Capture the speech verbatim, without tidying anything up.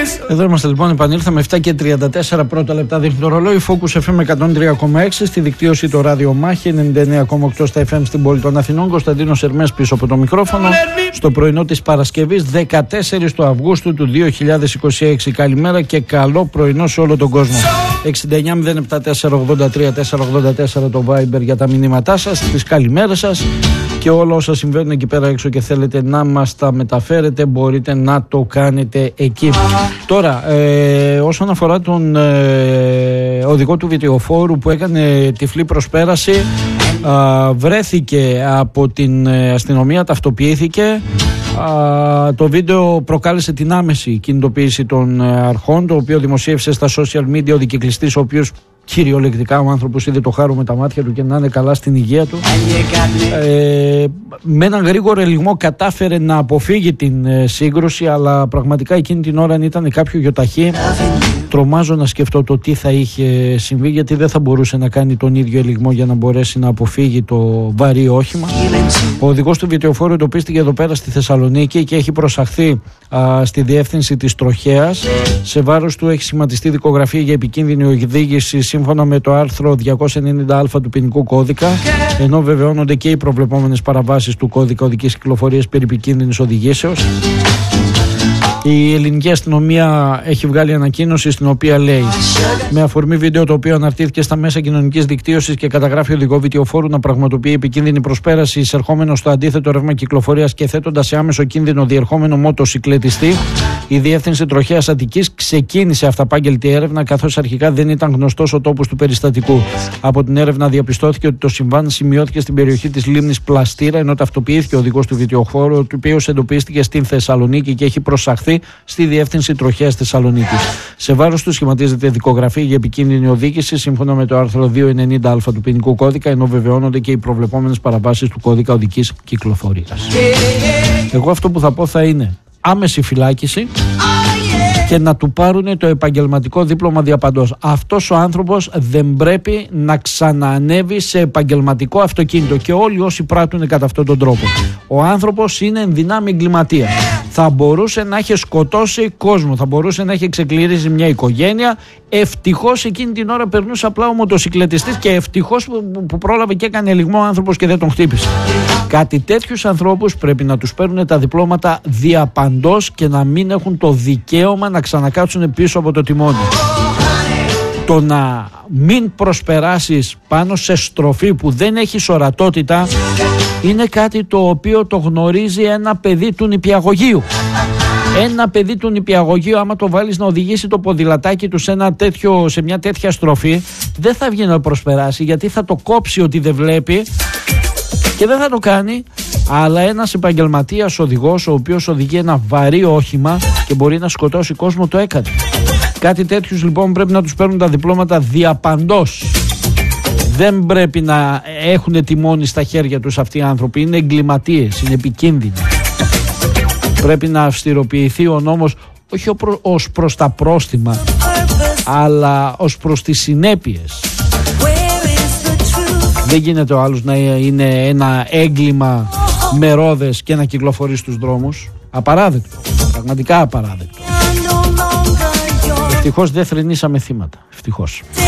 Εδώ είμαστε λοιπόν, επανήλθαμε επτά και τριάντα τέσσερα πρώτα λεπτά δείχνει το ρολόι. Focus εφ εμ εκατόν τρία κόμμα έξι στη δικτύωση το ράδιο Μάχη, ενενήντα εννέα κόμμα οκτώ στα εφ εμ στην πόλη των Αθηνών. Κωνσταντίνος Ερμές πίσω από το μικρόφωνο στο πρωινό της Παρασκευής δεκατέσσερις του Αυγούστου του δύο χιλιάδες είκοσι έξι. Καλημέρα και καλό πρωινό σε όλο τον κόσμο. εξήντα εννέα μηδέν επτά τέσσερα ογδόντα τρία τετρακόσια ογδόντα τέσσερα το Viber για τα μηνύματά σας, τις καλημέρες σας και όλα όσα συμβαίνουν εκεί πέρα έξω και θέλετε να μας τα μεταφέρετε, μπορείτε να το κάνετε εκεί. Τώρα, ε, όσον αφορά τον ε, οδηγό του βιτεοφόρου που έκανε τυφλή προσπέραση, ε, βρέθηκε από την αστυνομία, ταυτοποιήθηκε. Α, το βίντεο προκάλεσε την άμεση κινητοποίηση των αρχών, το οποίο δημοσίευσε στα social media ο δικυκλιστής, ο οποίος κυριολεκτικά ο άνθρωπος είδε το χάρο με τα μάτια του και να είναι καλά στην υγεία του. Ε, με έναν γρήγορο ελιγμό κατάφερε να αποφύγει την ε, σύγκρουση, αλλά πραγματικά εκείνη την ώρα αν ήταν κάποιο γιοταχή, τρομάζω να σκεφτώ το τι θα είχε συμβεί, γιατί δεν θα μπορούσε να κάνει τον ίδιο ελιγμό για να μπορέσει να αποφύγει το βαρύ όχημα. Ο οδηγός του βιτεοφόρου εντοπίστηκε εδώ πέρα στη Θεσσαλονίκη και έχει προσαχθεί α, στη διεύθυνση της Τροχέας. Σε βάρος του έχει σχηματιστεί δικογραφία για επικίνδυνη οδήγηση σύμφωνα με το άρθρο διακόσια ενενήντα α του ποινικού κώδικα, ενώ βεβαιώνονται και οι προβλεπόμενες παραβάσεις του κώδικα οδικής κυκλοφορίας περί επικίνδυνης οδηγήσεως. Η ελληνική αστυνομία έχει βγάλει ανακοίνωση στην οποία λέει: με αφορμή βίντεο το οποίο αναρτήθηκε στα μέσα κοινωνικής δικτύωσης και καταγράφει οδηγό βιτεοφόρου να πραγματοποιεί επικίνδυνη προσπέραση εισερχόμενο στο αντίθετο ρεύμα κυκλοφορίας και θέτοντας σε άμεσο κίνδυνο διερχόμενο μοτοσικλετιστή, η Διεύθυνση Τροχέας Αττικής ξεκίνησε αυταπάγγελτη έρευνα, καθώς αρχικά δεν ήταν γνωστός ο τόπος του περιστατικού. Από την έρευνα διαπιστώθηκε ότι το συμβάν σημειώθηκε στην περιοχή της λίμνης Πλαστήρα, ενώ ταυτοποιήθηκε ο οδηγός του βιτεοφόρου, ο οποίος εντοπίστηκε στην Θεσσαλονίκη και έχει προσαχθεί στη Διεύθυνση Τροχέας Θεσσαλονίκης. Σε βάρος του σχηματίζεται δικογραφία για επικίνδυνη οδήγηση σύμφωνα με το άρθρο διακόσια ενενήντα α του ποινικού κώδικα, ενώ βεβαιώνονται και οι προβλεπόμενες παραβάσεις του κώδικα οδικής κυκλοφορίας. Εγώ αυτό που θα πω θα είναι άμεση φυλάκιση και να του πάρουν το επαγγελματικό δίπλωμα διαπαντός. Αυτός ο άνθρωπος δεν πρέπει να ξαναανέβει σε επαγγελματικό αυτοκίνητο και όλοι όσοι πράττουν κατά αυτόν τον τρόπο. Ο άνθρωπος είναι εν δυνάμει εγκληματία. Θα μπορούσε να έχει σκοτώσει κόσμο, θα μπορούσε να έχει ξεκληρίσει μια οικογένεια. Ευτυχώς εκείνη την ώρα περνούσε απλά ο μοτοσικλετιστής και ευτυχώς που, που πρόλαβε και έκανε ελιγμό ο άνθρωπος και δεν τον χτύπησε. Κάτι τέτοιους ανθρώπους πρέπει να τους παίρνουν τα διπλώματα διαπαντός και να μην έχουν το δικαίωμα να ξανακάτσουν πίσω από το τιμόνι. Το να μην προσπεράσεις πάνω σε στροφή που δεν έχει ορατότητα είναι κάτι το οποίο το γνωρίζει ένα παιδί του νηπιαγωγείου. Ένα παιδί του νηπιαγωγείου, άμα το βάλεις να οδηγήσει το ποδηλατάκι του σε, ένα τέτοιο, σε μια τέτοια στροφή, δεν θα βγει να προσπεράσει, γιατί θα το κόψει ότι δεν βλέπει και δεν θα το κάνει. Αλλά ένας επαγγελματίας οδηγός, ο οποίος οδηγεί ένα βαρύ όχημα και μπορεί να σκοτώσει κόσμο, το έκανε. Κάτι τέτοιους λοιπόν πρέπει να τους παίρνουν τα διπλώματα διαπαντός. Δεν πρέπει να έχουν τιμόνι στα χέρια τους αυτοί οι άνθρωποι. Είναι εγκληματίες, είναι επικίνδυνοι. Πρέπει να αυστηροποιηθεί ο νόμος, όχι ως προς τα πρόστιμα, αλλά ως προς τις συνέπειες. Δεν γίνεται ο άλλος να είναι ένα έγκλημα με ρόδες και να κυκλοφορεί στους δρόμους. Απαράδεκτο, πραγματικά απαράδεκτο. Ευτυχώς δεν θρηνήσαμε θύματα, ευτυχώς.